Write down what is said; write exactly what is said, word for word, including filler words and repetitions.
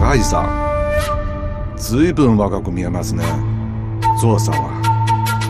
高井さん、ずいぶん若く見えますね。ゾウさんは